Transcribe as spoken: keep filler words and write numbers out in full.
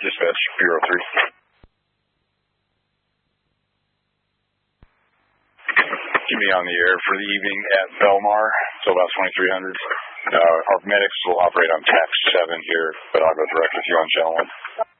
Dispatch, Bureau three. Keep me on the air for the evening at Belmar, so about twenty-three hundred. Uh, our medics will operate on T A C seven here, but I'll go direct with you on channel one.